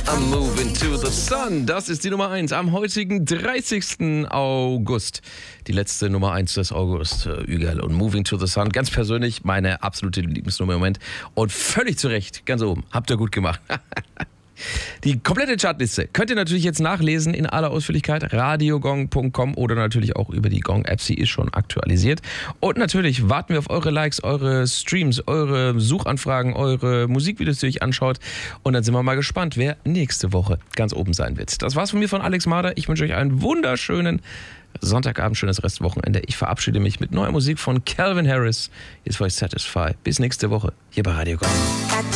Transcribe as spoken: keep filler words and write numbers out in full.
I'm moving to the sun. Das ist die Nummer eins am heutigen dreißigsten August. Die letzte Nummer eins des August. Ügerl und Moving to the Sun. Ganz persönlich meine absolute Lieblingsnummer im Moment. Und völlig zu Recht, ganz oben. Habt ihr gut gemacht. Die komplette Chartliste könnt ihr natürlich jetzt nachlesen in aller Ausführlichkeit. radiogong punkt com oder natürlich auch über die Gong-App. Sie ist schon aktualisiert. Und natürlich warten wir auf eure Likes, eure Streams, eure Suchanfragen, eure Musikvideos, die ihr euch anschaut. Und dann sind wir mal gespannt, wer nächste Woche ganz oben sein wird. Das war's von mir, von Alex Marder. Ich wünsche euch einen wunderschönen Sonntagabend, schönes Restwochenende. Ich verabschiede mich mit neuer Musik von Calvin Harris. Jetzt war ich Satisfy. Bis nächste Woche hier bei Radio Gong.